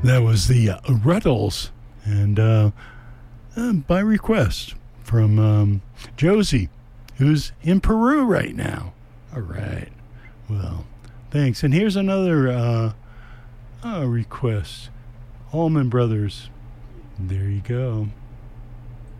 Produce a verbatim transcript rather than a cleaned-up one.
That was the uh, Ruddles, and uh, uh, by request from um, Josie, who's in Peru right now. All right. Well, thanks. And here's another uh, uh, request. Allman Brothers. There you go.